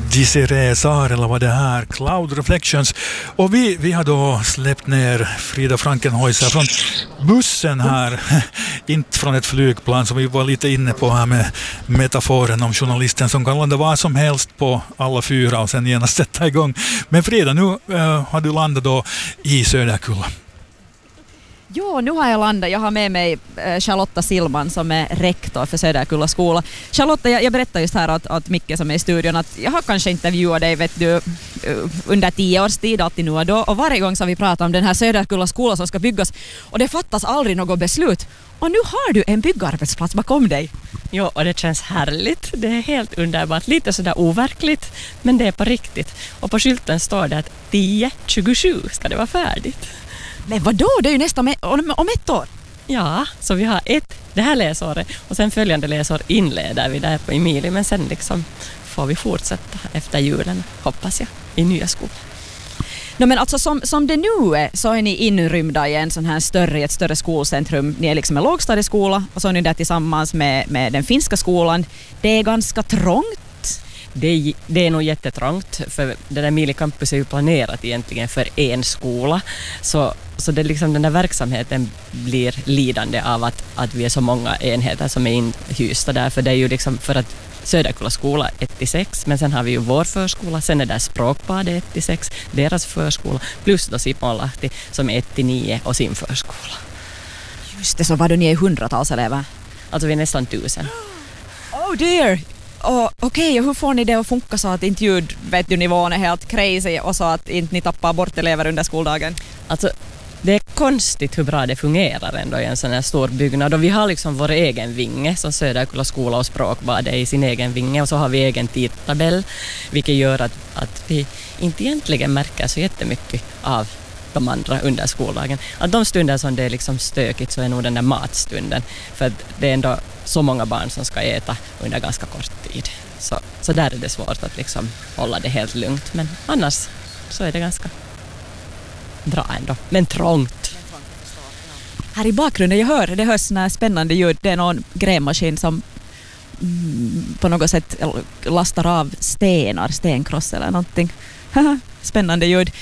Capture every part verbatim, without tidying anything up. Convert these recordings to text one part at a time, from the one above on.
Desiree Saarela var det här, Cloud Reflections. Och vi, vi har då släppt ner Frida Frankenhäuser från bussen här, inte från ett flygplan som vi var lite inne på här med metaforen om journalisten som kan landa vad som helst på alla fyra och sen genast sätta igång. Men Frida, nu uh, har du landat då i Söderkulla. Jo, nu har jag landat. Jag har med mig Charlotta Silman som är rektor för Söderkulla skola. Charlotta, jag, jag berättar just här åt, åt Micke som är i studion att jag har kanske intervjuat dig vet du, under tio års tid, alltid nu och då. Och varje gång så har vi pratat om den här Söderkulla skola som ska byggas och det fattas aldrig något beslut. Och nu har du en byggarbetsplats bakom dig. Jo, och det känns härligt. Det är helt underbart. Lite sådär overkligt, men det är på riktigt. Och på skylten står det att tio tjugosju ska det vara färdigt. Men vadå? Det är ju nästan med, om, om ett år. Ja, så vi har ett det här läsåret och sen följande läsår inleder vi där på Emilie, men sen liksom får vi fortsätta efter julen, hoppas jag, i nya skolan. No, men alltså som, som det nu är så är ni inrymda i en sån här större, ett större skolcentrum. Ni är liksom en lågstadieskola och så är ni där tillsammans med, med den finska skolan. Det är ganska trångt. Det är, det är nog jättetrångt för det där Mili Campus är ju planerat egentligen för en skola så, så det liksom, den där verksamheten blir lidande av att, att vi är så många enheter som är inhysta där, för det är ju liksom för att Söderkulla skola ett till sex, men sen har vi ju vår förskola, sen är det Språkbadet ett till sex, deras förskola, plus då Siponlahti som är ett till nio och sin förskola. Just det, så var det ni är hundratals elever? Alltså vi är nästan tusen. Oh dear! Okej, okay, och hur får ni det att funka så att inte ljud, vet du, nivån är helt crazy och så att inte ni tappar bort elever under skoldagen? Alltså, det är konstigt hur bra det fungerar ändå i en sån här stor byggnad. Och vi har liksom vår egen vinge som Söderkulla skola och Språkbadet i sin egen vinge och så har vi egen tidtabell, vilket gör att, att vi inte egentligen märker så jättemycket av de andra under skoldagen. Att de stunder som det är liksom stökigt så är nog den där matstunden. För att det är ändå så många barn som ska äta under ganska kort tid. Så, så där är det svårt att liksom hålla det helt lugnt. Men annars så är det ganska bra ändå. Men trångt. Här i bakgrunden, jag hör, det hörs såna spännande ljud. Det är någon grävmaskin som mm, på något sätt lastar av stenar, stenkross eller någonting. Spännande ljud.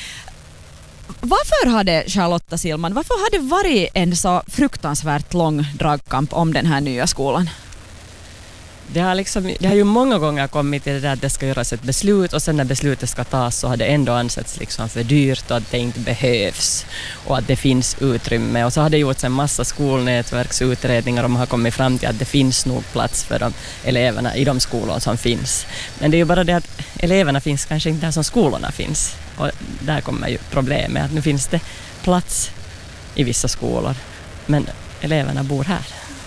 Varför hade Charlotta Silman, varför hade det varit en så fruktansvärt lång dragkamp om den här nya skolan? Det har, liksom, det har ju många gånger kommit till det där att det ska göras ett beslut och sen när beslutet ska tas så har det ändå ansetts liksom för dyrt och att det inte behövs och att det finns utrymme. Och så har det gjorts en massa skolnätverksutredningar och man har kommit fram till att det finns nog plats för de eleverna i de skolor som finns. Men det är ju bara det att eleverna finns kanske inte där som skolorna finns. Och där kommer ju problemet att nu finns det plats i vissa skolor men eleverna bor här.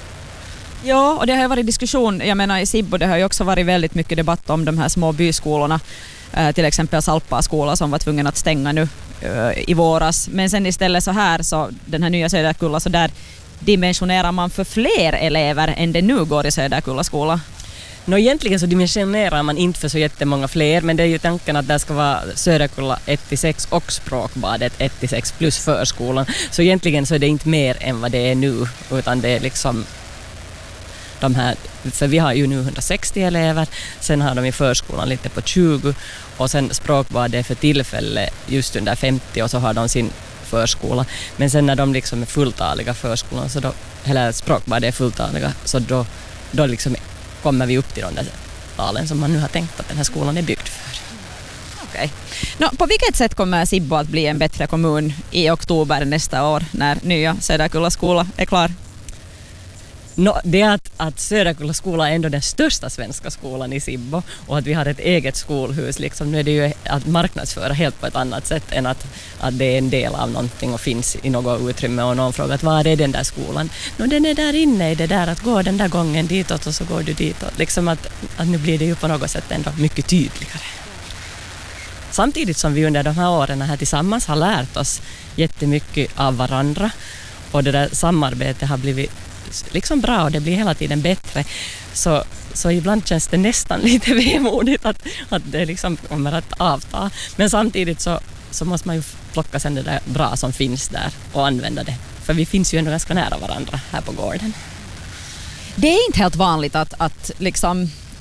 Ja, och det har ju varit diskussion, jag menar i Sibbo det har ju också varit väldigt mycket debatt om de här små byskolorna, eh, till exempel Salpa skola som var tvungen att stänga nu eh, i våras, men sen istället så här så den här nya Söderkulla så där dimensionerar man för fler elever än det nu går i Söderkulla skola. Nå, egentligen så dimensionerar man inte för så jättemånga fler, men det är ju tanken att det ska vara Söderkulla ett till sex och Språkbadet ett till sex plus förskolan. Så egentligen så är det inte mer än vad det är nu, utan det är liksom de här, för vi har ju nu hundrasextio elever, sen har de i förskolan lite på tjugo och sen Språkbadet för tillfälle just under femtio och så har de sin förskola. Men sen när de liksom är fulltaliga förskolan, så då, eller Språkbadet är fulltaliga, så då, då liksom kommer vi upp till de där talen som man nu har tänkt att den här skolan är byggd för. Okej. Okay. På vilket sätt kommer Sibbo att bli en bättre kommun i oktober nästa år när nya Söderkulla skola är klar? No, det är att, att Söderkulla skola är ändå den största svenska skolan i Sibbo och att vi har ett eget skolhus. Liksom. Nu är det ju att marknadsföra helt på ett annat sätt än att, att det är en del av någonting och finns i något utrymme och någon frågar att vad är den där skolan? No, den är där inne i det där att gå den där gången ditåt och så går du ditåt. Liksom att, att nu blir det ju på något sätt ändå mycket tydligare. Samtidigt som vi under de här åren här tillsammans har lärt oss jättemycket av varandra och det där samarbetet har blivit liksom bra och det blir hela tiden bättre, så, så ibland känns det nästan lite vemodigt att, att det liksom kommer att avta, men samtidigt så, så måste man ju plocka sen det där bra som finns där och använda det, för vi finns ju ändå ganska nära varandra här på gården. Det är inte helt vanligt att, att liksom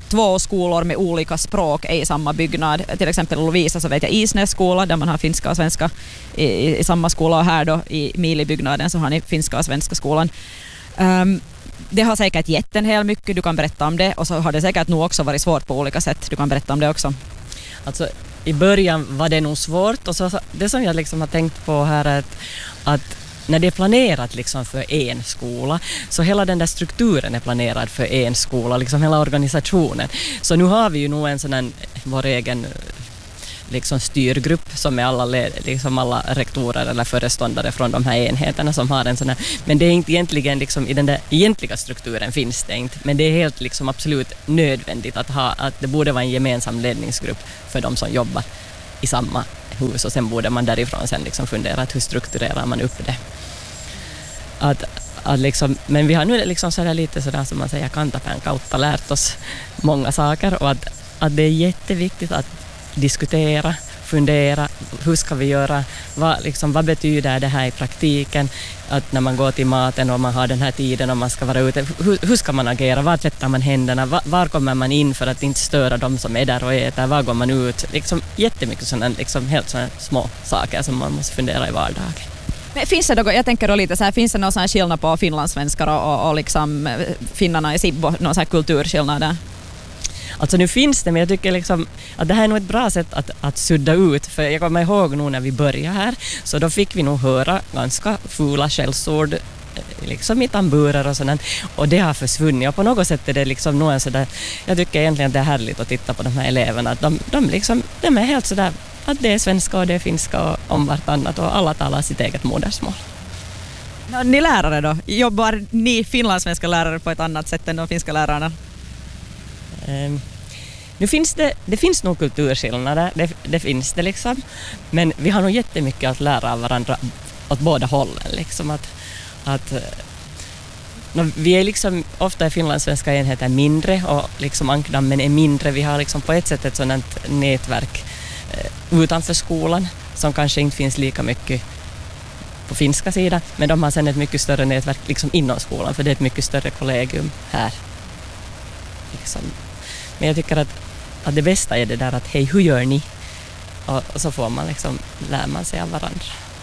två skolor med olika språk är i samma byggnad. Till exempel Lovisa så vet jag Isnäs skola där man har finska och svenska i, i, i samma skola, och här då i Mili-byggnaden så har ni finska och svenska skolan. Um, det har säkert gett en hel mycket, du kan berätta om det, och så har det säkert nog också varit svårt på olika sätt, du kan berätta om det också. Alltså i början var det nog svårt, och så, det som jag liksom har tänkt på här är att, att när det är planerat liksom för en skola, så hela den där strukturen är planerad för en skola, liksom hela organisationen. Så nu har vi ju nog en sån här, vår egen liksom styrgrupp som är alla, liksom alla rektorer eller föreståndare från de här enheterna som har en sån här, men det är inte egentligen liksom, i den där egentliga strukturen finns det inte, men det är helt liksom absolut nödvändigt att ha, att det borde vara en gemensam ledningsgrupp för de som jobbar i samma hus, och sen borde man därifrån sen liksom fundera att hur strukturerar man upp det. Att, att liksom, men vi har nu liksom sådär lite sådär som man säger kantapään kautta lärt oss många saker, och att, att det är jätteviktigt att diskutera, fundera, hur ska vi göra, vad, liksom, vad betyder det här i praktiken, att när man går till maten och man har den här tiden och man ska vara ute, hur, hur ska man agera, var tvättar man händerna, var, var kommer man in för att inte störa de som är där och äter, var går man ut, liksom jättemycket sådana liksom, helt sådana små saker som man måste fundera i vardagen. Men finns det då, jag tänker då lite så här, finns det någon sån här skillnad på finlandssvenskar och, och, och liksom finnarna i Sibbo, någon sån här kulturskillnad där? Alltså nu finns det, men jag tycker liksom att det här är nog ett bra sätt att, att sudda ut, för jag kommer ihåg nog när vi började här, så då fick vi nog höra ganska fula skällsord liksom i tamburer och sådant, och det har försvunnit, och på något sätt är det liksom nog en sådär, jag tycker egentligen att det är härligt att titta på de här eleverna, att de, de liksom, de är helt sådär, att det är svenska och det är finska och om vartannat, och alla talar sitt eget modersmål. No, ni lärare då, jobbar ni finlandssvenska lärare på ett annat sätt än de finska lärarna? Um, nu finns det, det finns nog kulturskillnader, det, det finns det liksom, men vi har nog jättemycket att lära av varandra åt båda hållen liksom, att, att no, vi är liksom ofta i finlandssvenska enheter mindre, och liksom ankdammen är mindre, vi har liksom på ett sätt ett sådant nätverk eh, utanför skolan som kanske inte finns lika mycket på finska sidan, men de har sen ett mycket större nätverk liksom inom skolan, för det är ett mycket större kollegium här liksom. Men jag tycker att, att det bästa är det där att hej, hur gör ni? Och, och så får man liksom, lär man sig av varandra.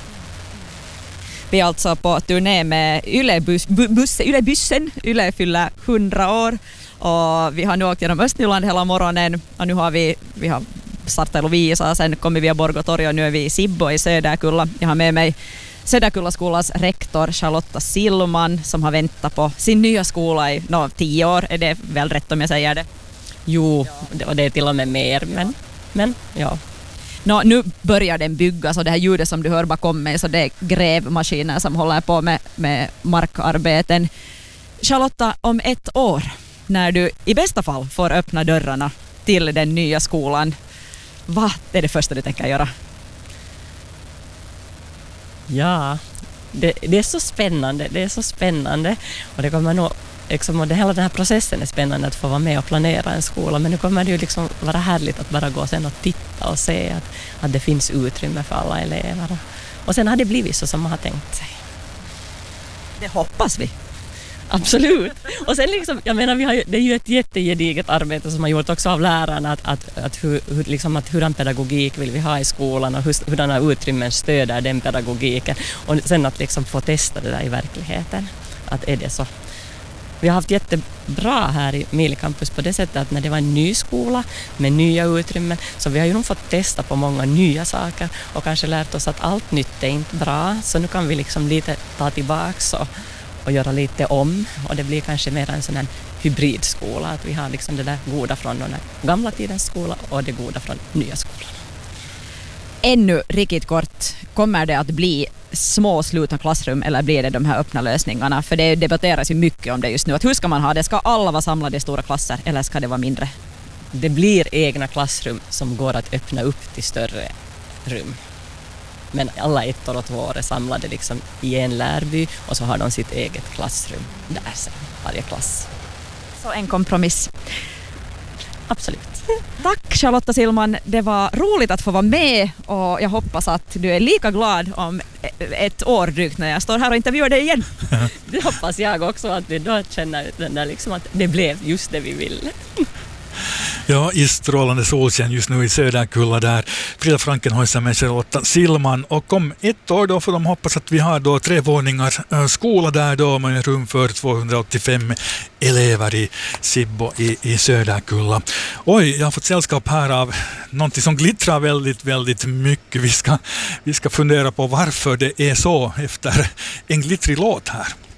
Vi är alltså på turné med Yle-bussen. Yle-bussen. Yle fyller hundra år. Och vi har nu åkt genom Östnyland hela morgonen. Och nu har vi, vi har startat i Lovisa, sen kommer vi via Borgåtorg och nu är vi i Sibbo i Söderkulla. Jag har med mig Söderkullaskolas rektor Charlotta Silman som har väntat på sin nya skola i no, tio år. Är det väl rätt om jag säger det? Jo, och det är till och med mer, men, men ja. No, nu börjar den byggas och det här ljudet som du hör bakom mig, så det är grävmaskiner som håller på med, med markarbeten. Charlotta, om ett år, när du i bästa fall får öppna dörrarna till den nya skolan, vad är det första du tänker göra? Ja, det, det är så spännande, det är så spännande, och det kommer nog liksom, och det, hela den här processen är spännande att få vara med och planera en skola, men nu kommer det ju liksom vara härligt att bara gå sen och titta och se att, att det finns utrymme för alla elever, och, och sen har det blivit så som man har tänkt sig. Det hoppas vi. Absolut. Och sen liksom, jag menar, vi har ju, det är ju ett jättegediget arbete som har gjort också av lärarna, att, att, att, hur, hur, liksom, att hurdan pedagogik vill vi ha i skolan och hur, hurdana utrymmen stöder den pedagogiken, och sen att liksom få testa det där i verkligheten. Att är det så. Vi har haft jättebra här i Mili campus på det sättet att när det var en ny skola med nya utrymmen, så vi har ju nog fått testa på många nya saker och kanske lärt oss att allt nytt är inte bra, så nu kan vi liksom lite ta tillbaks och och göra lite om, och det blir kanske mer en sån här hybridskola, att vi har liksom det där goda från den gamla tidens skola och det goda från nya skolan. Ännu riktigt kort, kommer det att bli små slutna klassrum eller blir det de här öppna lösningarna? För det debatteras ju mycket om det just nu, att hur ska man ha det? Ska alla vara samlade i stora klasser eller ska det vara mindre? Det blir egna klassrum som går att öppna upp till större rum. Men alla ettor och tvåor är samlade liksom i en lärby, och så har de sitt eget klassrum där sen, varje klass. Så en kompromiss. Absolut. Tack Charlotta Silman, det var roligt att få vara med, och jag hoppas att du är lika glad om ett år drygt när jag står här och intervjuar dig igen. Det hoppas jag också, att vi då känner den där liksom att det blev just det vi ville. Ja, i strålande solsken just nu i Söderkulla där Frida Frankenhäuser med Charlotta Silman, och om ett år då får de hoppas att vi har då tre våningar äh, skola där då med rum för tvåhundraåttiofem elever i Sibbo i, i Söderkulla. Oj, jag har fått sällskap här av någonting som glittrar väldigt, väldigt mycket. Vi ska, vi ska fundera på varför det är så efter en glittrig låt här.